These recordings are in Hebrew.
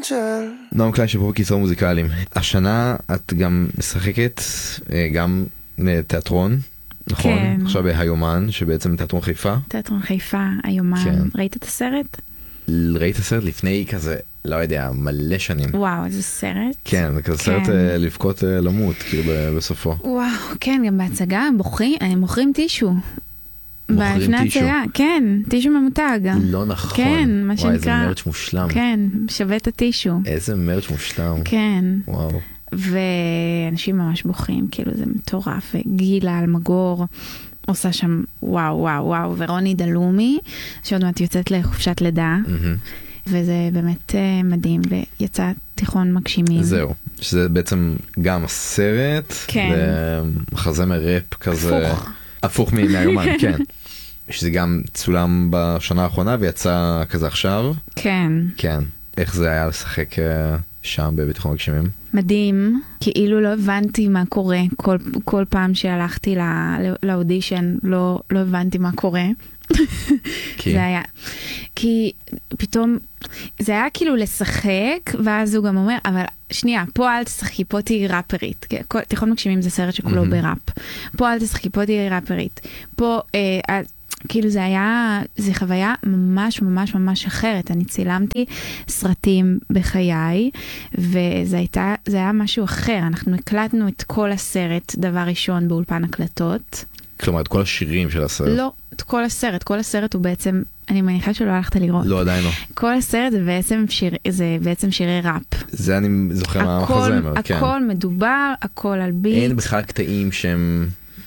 אנג'ל. נועם קליין שפה בקיצור מוזיקליים. השנה את גם משחקת גם תיאטרון, נכון? כן. עכשיו בהיומן, שבעצם תיאטרון חיפה. תיאטרון חיפה, היומן. כן. ראית את הסרט? ראית הסרט לפני כזה, לא יודע, מלא שנים. וואו, איזה סרט. כן, זה כזה סרט לבכות למות, כאילו בסופו. וואו, כן, גם בהצגה הם מוכרים טישו. מוכרים טישו? כן, טישו ממותג. לא נכון. כן, מה שנקרא. וואי, איזה מרץ' מושלם. כן, שווה את הטישו. איזה מרץ' מושלם. כן. וואו. ואנשים ממש בוכים, כאילו זה מטורף. גילה אלמגור עושה שם וואו וואו וואו, ורוני דלומי, שעוד מעט יוצאת לחופשת לידה. וזה באמת מדהים, ויצא תיכון מגשימים. זהו, שזה בעצם גם הסרט, כן. מחזמר ראפ כזה. הפוך מהיומן, כן. שזה גם צולם בשנה האחרונה ויצא כזה עכשיו. כן. כן. איך זה היה לשחק שם בתיכון מגשימים? מדהים. כאילו לא הבנתי מה קורה. כל פעם שהלכתי לאודישן לא הבנתי מה קורה. זה היה, כי פתאום זה היה כאילו לשחק, ואז הוא גם אומר, אבל שנייה, פה אל תשחקי, פה תהי ראפרית. תיכון מגשימים זה סרט שכולו בראפ. פה אל תשחקי, פה תהי ראפרית. פה כאילו זה היה, זה חוויה ממש ממש ממש אחרת. אני צילמתי סרטים בחיי, וזה היה משהו אחר. אנחנו הקלטנו את כל הסרט דבר ראשון באולפן הקלטות. כלומר, את כל השירים של הסרט? לא, את כל הסרט. כל הסרט הוא בעצם, אני מניחה שלא הלכת לראות. לא, עדיין לא. כל הסרט זה בעצם שירי ראפ. זה אני זוכר מהמחזמר, כן. הכל מדובר, הכל על ביט. אין בכלל קטעים שהם...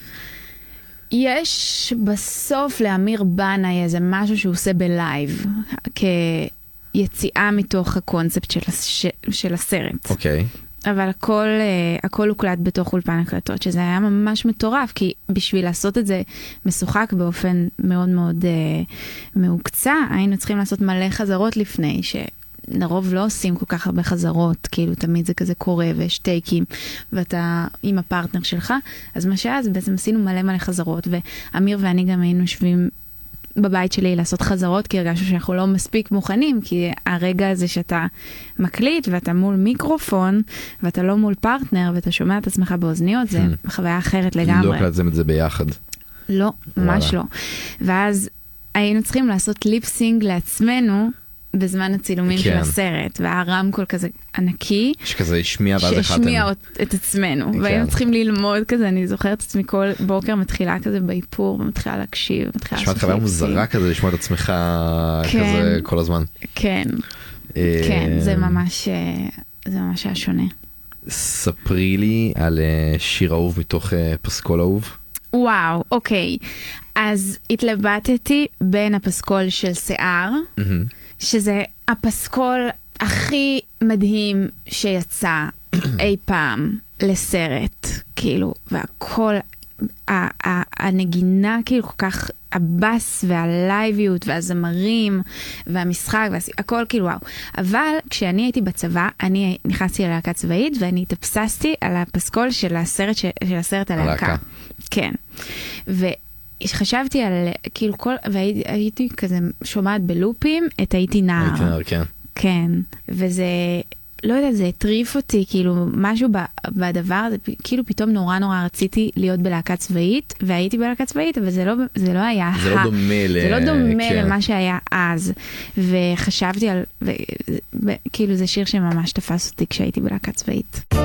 יש בסוף לאמיר בנאי איזה משהו שהוא עושה בלייב, כיציאה מתוך הקונספט של הסרט. אוקיי. אבל הכל הוקלט בתוך אולפן הקלטות, שזה היה ממש מטורף, כי בשביל לעשות את זה משוחק באופן מאוד מאוד מעוקצה, היינו צריכים לעשות מלא חזרות לפני, לרוב לא עושים כל כך הרבה חזרות, כאילו תמיד זה כזה קורה ויש טייקים, ואתה עם הפרטנר שלך, אז מה שאז בעצם עשינו מלא חזרות, ואמיר ואני גם היינו יושבים בבית שלי לעשות חזרות, כי הרגשנו שאנחנו לא מספיק מוכנים, כי הרגע הזה שאתה מקליט, ואתה מול מיקרופון, ואתה לא מול פרטנר, ואתה שומע את עצמך באוזניות, זה חוויה אחרת לגמרי. לא קלטתם את זה ביחד. לא, ממש לא. ואז היינו צריכים לעשות ליפסינג לעצמנו, בזמן הצילומים של הסרט, והרמקול כזה ענקי, שכזה השמיע ואז שהשמיע את עצמנו, והיינו צריכים ללמוד כזה, אני זוכרת את עצמי כל בוקר מתחילה כזה באיפור, ומתחילה להקשיב, מתחילה לעשות חוויה מוזרה כזה, לשמוע את עצמך כזה כל הזמן. כן, כן, זה ממש היה שונה. ספרי לי על שיר אהוב מתוך פסקול אהוב. וואו, אוקיי. אז התלבטתי בין הפסקול של שיער, שזה הפסקול הכי מדהים שיצא אי פעם לסרט, כאילו, והכל, הנגינה כאילו כל כך, הבאס והלייביות והזמרים והמשחק, הכל כאילו וואו. אבל כשאני הייתי בצבא, אני נכנסתי ללהקה צבאית ואני התאבססתי על הפסקול של הסרט הלהקה. כן. חשבתי על, כאילו והייתי כזה שומעת בלופים את הייתי נער. הייתי נער, כן. כן, וזה, לא יודעת, זה הטריף אותי, כאילו משהו בדבר הזה, כאילו פתאום נורא רציתי להיות בלהקה צבאית, והייתי בלהקה צבאית, אבל זה לא היה, זה לא דומה למה שהיה אז, וחשבתי על, כאילו זה שיר שממש תפס אותי כשהייתי בלהקה צבאית.